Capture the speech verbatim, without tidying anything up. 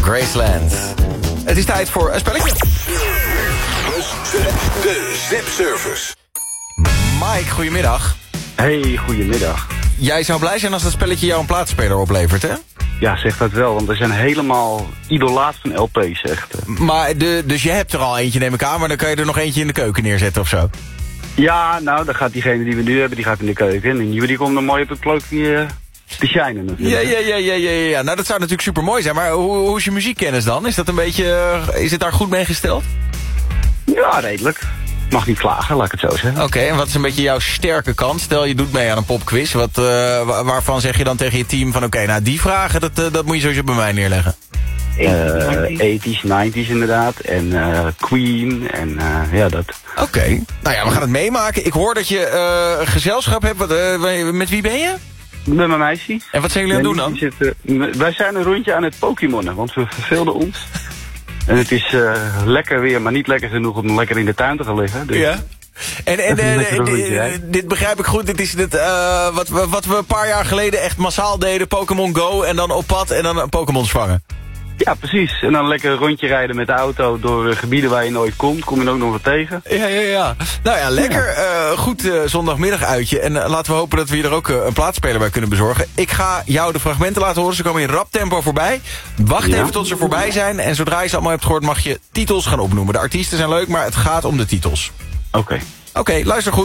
Graceland. Het is tijd voor een spelletje. De, de Zip-service. Mike, goedemiddag. Hey, goedemiddag. Jij zou blij zijn als dat spelletje jou een plaatspeler oplevert, hè? Ja, zeg dat wel, want we zijn helemaal idolaat van L P's, echt. Maar de, dus je hebt er al eentje, neem ik aan, maar dan kan je er nog eentje in de keuken neerzetten of zo. Ja, nou, dan gaat diegene die we nu hebben, die gaat in de keuken. En die nieuwe die komt dan mooi op het plankje te shinen natuurlijk. Ja, ja, ja, ja, ja, ja. Nou, dat zou natuurlijk super mooi zijn, maar hoe, hoe is je muziekkennis dan? Is dat een beetje, uh, is het daar goed mee gesteld? Ja, redelijk. Mag niet klagen, laat ik het zo zeggen. Oké, okay, en wat is een beetje jouw sterke kant? Stel, je doet mee aan een popquiz. Wat, uh, waarvan zeg je dan tegen je team van... oké, okay, nou die vragen, dat, uh, dat moet je sowieso bij mij neerleggen. Uh, tachtig, negentig inderdaad. En uh, Queen. En uh, ja, dat. Oké. Okay. Nou ja, we gaan het meemaken. Ik hoor dat je uh, een gezelschap hebt. Wat, uh, met wie ben je? Met mijn meisje. En wat zijn jullie aan het doen dan? Zit, uh, wij zijn een rondje aan het Pokémonnen, want we verveelden ons. En het is uh, lekker weer, maar niet lekker genoeg om lekker in de tuin te gaan liggen. Dus. Ja. En, en uh, dit, dit begrijp ik goed. Dit is dit, uh, wat, we, wat we een paar jaar geleden echt massaal deden. Pokémon Go en dan op pad en dan Pokémons vangen. Ja, precies. En dan lekker een rondje rijden met de auto door uh, gebieden waar je nooit komt. Kom je ook nog wat tegen. Ja, ja, ja. Nou ja, lekker. Ja. Uh, goed uh, zondagmiddag uitje. En uh, laten we hopen dat we hier er ook uh, een plaatspeler bij kunnen bezorgen. Ik ga jou de fragmenten laten horen. Ze komen in rap tempo voorbij. Wacht ja. even tot ze voorbij zijn. En zodra je ze allemaal hebt gehoord mag je titels gaan opnoemen. De artiesten zijn leuk, maar het gaat om de titels. Oké. Okay. Oké, okay, luister goed.